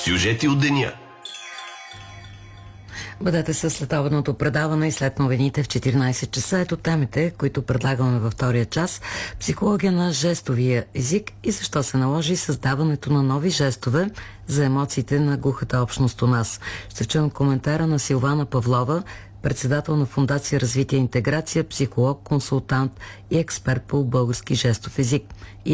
Сюжети от деня. Бъдете със следобедното предаване и след новините в 14 часа. Ето темите, които предлагаме във втория час. Психология на жестовия език и защо се наложи създаването на нови жестове за емоциите на глухата общност у нас. Ще чуем коментара на Силвана Павлова, председател на Фондация Развитие и интеграция, психолог, консултант и експерт по български жестов език. И